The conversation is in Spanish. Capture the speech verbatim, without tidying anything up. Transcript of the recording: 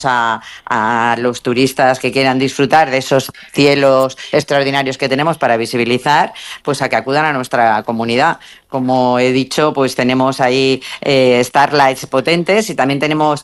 A, a los turistas que quieran disfrutar de esos cielos extraordinarios que tenemos para visibilizar, pues a que acudan a nuestra comunidad. Como he dicho, pues tenemos ahí eh, starlights potentes y también tenemos